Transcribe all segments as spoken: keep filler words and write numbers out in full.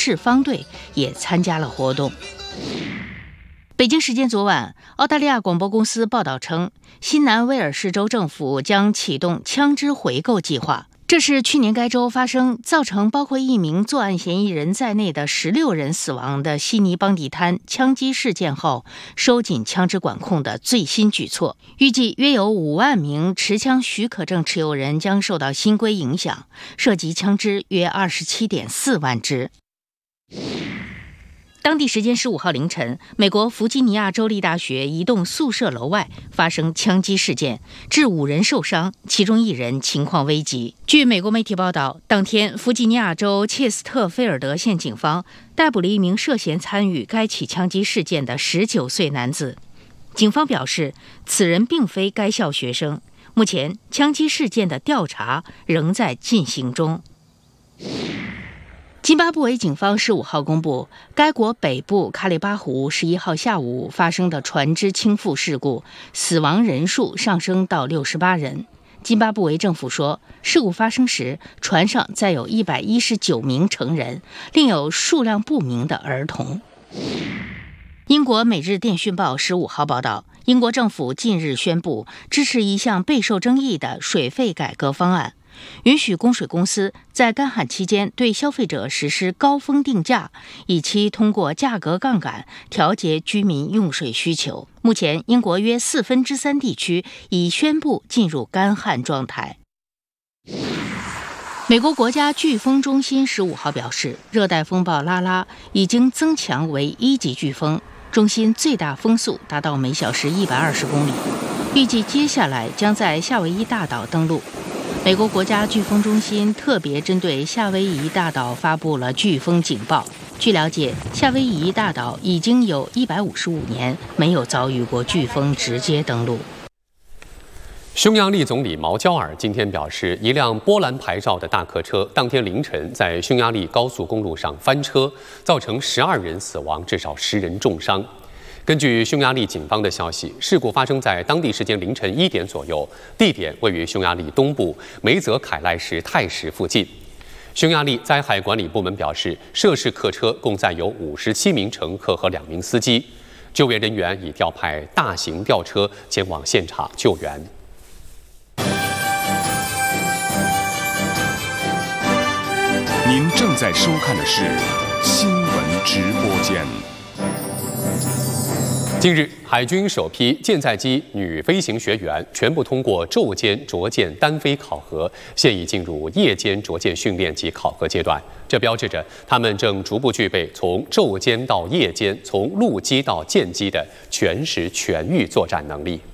士方队也参加了活动。北京时间昨晚，澳大利亚广播公司报道称，新南威尔士州政府将启动枪支回购计划。这是去年该州发生造成包括一名作案嫌疑人在内的十六人死亡的悉尼邦迪滩枪击事件后，收紧枪支管控的最新举措。预计约有五万名持枪许可证持有人将受到新规影响，涉及枪支约二十七点四万支。当地时间十五号凌晨，美国弗吉尼亚州立大学一栋宿舍楼外发生枪击事件，致五人受伤，其中一人情况危急。据美国媒体报道，当天弗吉尼亚州切斯特菲尔德县警方逮捕了一名涉嫌参与该起枪击事件的十九岁男子。警方表示，此人并非该校学生。目前，枪击事件的调查仍在进行中。津巴布韦警方十五号公布，该国北部卡里巴湖十一号下午发生的船只倾覆事故，死亡人数上升到六十八人。津巴布韦政府说，事故发生时，船上载有一百一十九名成人，另有数量不明的儿童。英国《每日电讯报》十五号报道，英国政府近日宣布支持一项备受争议的水费改革方案，允许供水公司在干旱期间对消费者实施高峰定价，以期通过价格杠杆调节居民用水需求。目前，英国约四分之三地区已宣布进入干旱状态。美国国家飓风中心十五号表示，热带风暴拉拉已经增强为一级飓风，中心最大风速达到每小时一百二十公里，预计接下来将在夏威夷大岛登陆。美国国家飓风中心特别针对夏威夷大岛发布了飓风警报。据了解，夏威夷大岛已经有一百五十五年没有遭遇过飓风直接登陆。 匈牙利总理毛焦尔今天表示，一辆波兰牌照的大客车当天凌晨在匈牙利高速公路上翻车，造成十二人死亡，至少十人重伤。根据匈牙利警方的消息，事故发生在当地时间凌晨一点左右，地点位于匈牙利东部梅泽凯赖什泰什附近。匈牙利灾害管理部门表示，涉事客车共载有五十七名乘客和两名司机，救援人员已调派大型吊车前往现场救援。 您正在收看的是新闻直播间。 近日，海军首批舰载机女飞行学员全部通过昼间着舰单飞考核，现已进入夜间着舰训练及考核阶段。这标志着他们正逐步具备从昼间到夜间、从陆基到舰机的全时全域作战能力。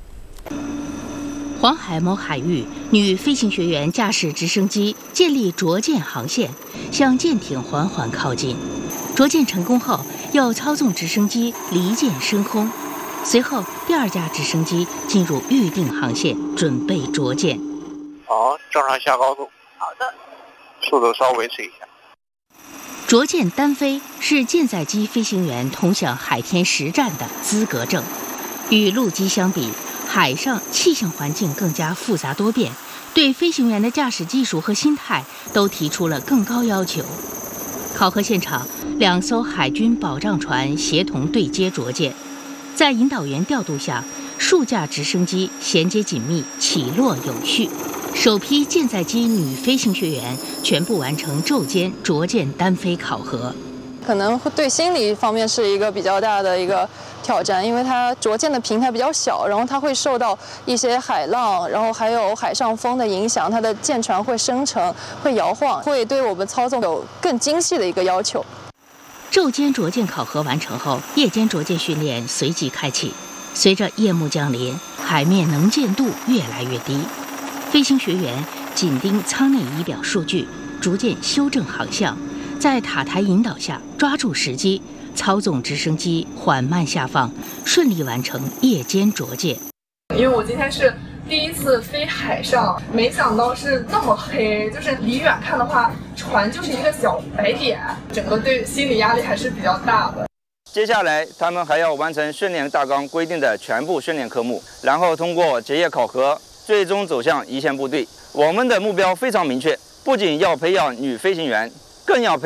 黄海某海域，女飞行学员驾驶直升机建立着舰航线，向舰艇缓缓靠近。着舰成功后，又操纵直升机离舰升空。随后，第二架直升机进入预定航线，准备着舰。 好，正常下高度。 好的。 速度稍维持一下。 着舰单飞是舰载机飞行员通向海天实战的资格证。与陆基相比，海上气象环境更加复杂多变，对飞行员的驾驶技术和心态都提出了更高要求。考核现场，两艘海军保障船协同对接着舰，在引导员调度下，数架直升机衔接紧密，起落有序。首批舰载机女飞行学员全部完成昼间着舰单飞考核。 可能会对心理方面是一个比较大的一个挑战，因为它着舰的平台比较小，然后它会受到一些海浪，然后还有海上风的影响，它的舰船会生成、会摇晃，会对我们操纵有更精细的一个要求。 昼间着舰考核完成后，夜间着舰训练随即开启。随着夜幕降临，海面能见度越来越低，飞行学员紧盯舱内仪表数据，逐渐修正航向，在塔台引导下抓住时机，操纵直升机缓慢下放，顺利完成夜间着舰。 因为我今天是第一次飞海上，没想到是那么黑，就是离远看的话，船就是一个小白点，整个对心理压力还是比较大的。 接下来，他们还要完成训练大纲规定的全部训练科目，然后通过结业考核，最终走向一线部队。我们的目标非常明确，不仅要培养女飞行员，更要培养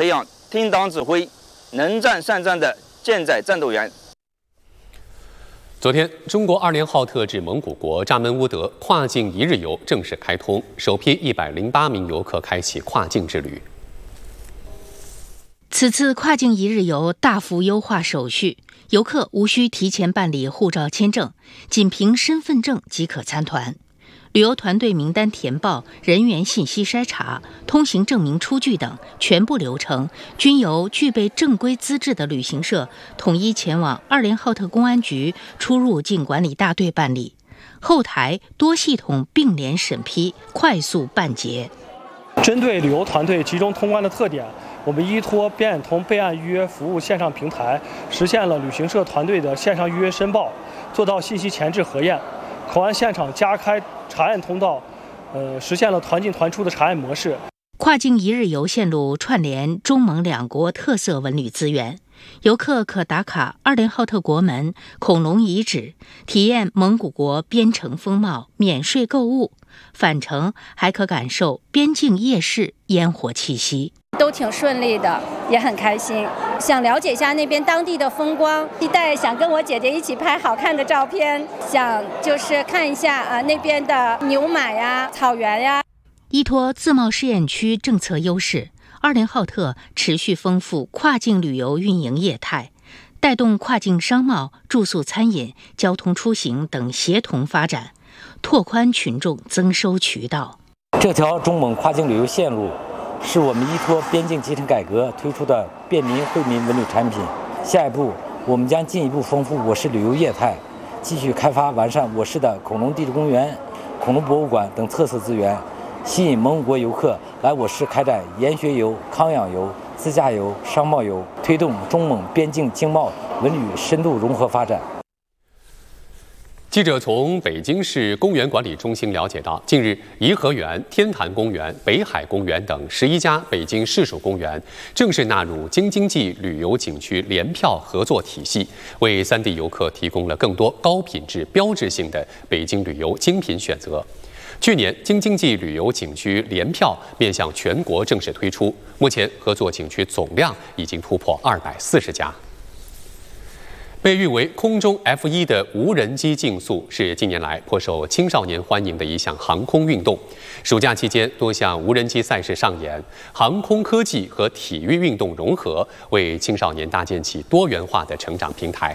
听党指挥、能战善战的健在战斗员。 昨天，中国二连浩特至蒙古国扎门乌德跨境一日游正式开通，首批一百零八名游客开启跨境之旅。 此次跨境一日游大幅优化手续，游客无需提前办理护照签证，仅凭身份证即可参团。旅游团队名单填报、人员信息筛查、通行证明出具等全部流程，均由具备正规资质的旅行社统一前往二连浩特公安局出入境管理大队办理，后台多系统并联审批，快速办结。 针对旅游团队集中通关的特点，我们依托边远通备案预约服务线上平台，实现了旅行社团队的线上预约申报，做到信息前置核验，口岸现场加开查验通道，呃，实现了团进团出的查验模式。 跨境一日游线路串联中蒙两国特色文旅资源，游客可打卡二连浩特国门、恐龙遗址，体验蒙古国边城风貌，免税购物。返程还可感受边境夜市烟火气息， 都挺顺利的，也很开心。想了解一下那边当地的风光，期待想跟我姐姐一起拍好看的照片，想就是看一下啊那边的牛马呀、草原呀。 依托自贸试验区政策优势，二连浩特持续丰富跨境旅游运营业态，带动跨境商贸、住宿、餐饮、交通出行等协同发展，拓宽群众增收渠道。 这条中蒙跨境旅游线路是我们依托边境集成改革推出的便民惠民文旅产品。下一步，我们将进一步丰富我市旅游业态，继续开发完善我市的恐龙地质公园、恐龙博物馆等特色资源，吸引蒙古国游客来我市开展研学游、康养游、自驾游、商贸游，推动中蒙边境经贸文旅深度融合发展。 记者从北京市公园管理中心了解到，近日颐和园、天坛公园、北海公园等十一家北京市属公园正式纳入京津冀旅游景区联票合作体系，为三地游客提供了更多高品质、标志性的北京旅游精品选择。去年，京津冀旅游景区联票面向全国正式推出，目前合作景区总量已经突破二百四十家。被誉为空中 F 一 的无人机竞速是近年来颇受青少年欢迎的一项航空运动。暑假期间，多项无人机赛事上演，航空科技和体育运动融合，为青少年搭建起多元化的成长平台。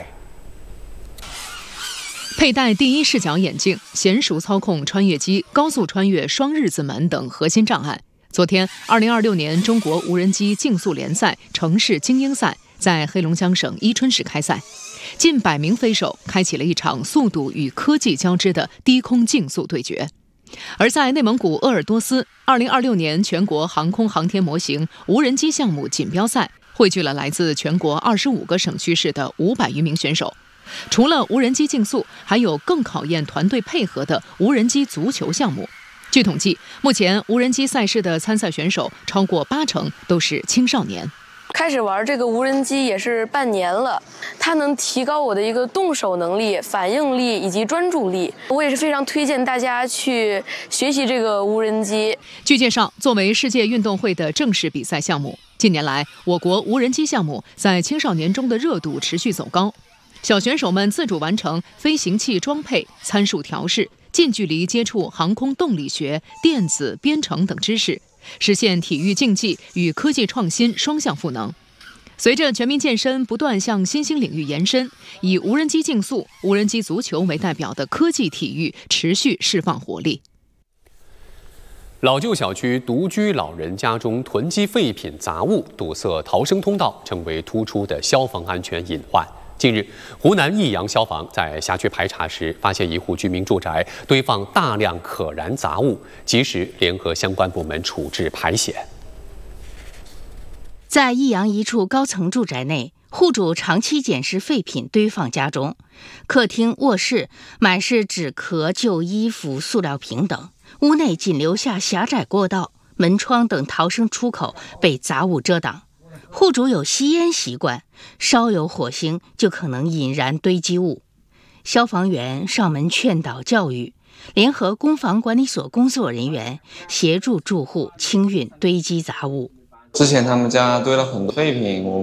佩戴第一视角眼镜，娴熟操控穿越机，高速穿越双日字门等核心障碍。昨天，二零二六年中国无人机竞速联赛城市精英赛在黑龙江省伊春市开赛。近百名飞手开启了一场速度与科技交织的低空竞速对决。而在内蒙古鄂尔多斯，二零二六年全国航空航天模型无人机项目锦标赛汇聚了来自全国二十五个省区市的五百余名选手。除了无人机竞速，还有更考验团队配合的无人机足球项目。据统计，目前无人机赛事的参赛选手超过八成都是青少年。 开始玩这个无人机也是半年了，它能提高我的一个动手能力、反应力以及专注力。我也是非常推荐大家去学习这个无人机。 据介绍，作为世界运动会的正式比赛项目，近年来我国无人机项目在青少年中的热度持续走高。小选手们自主完成飞行器装配、参数调试、近距离接触航空动力学、电子编程等知识，实现体育竞技与科技创新双向赋能。随着全民健身不断向新兴领域延伸，以无人机竞速、无人机足球为代表的科技体育持续释放活力。 老旧小区独居老人家中囤积废品杂物，堵塞逃生通道，成为突出的消防安全隐患。近日，湖南益阳消防在辖区排查时，发现一户居民住宅堆放大量可燃杂物，及时联合相关部门处置排险。 在益阳一处高层住宅内，户主长期检视废品堆放家中，客厅、卧室满是纸壳、旧衣服、塑料瓶等，屋内仅留下狭窄过道、门窗等逃生出口被杂物遮挡。户主有吸烟习惯，稍有火星就可能引燃堆积物。消防员上门劝导教育，联合公房管理所工作人员协助住户清运堆积杂物。 之前他们家堆了很多废品，我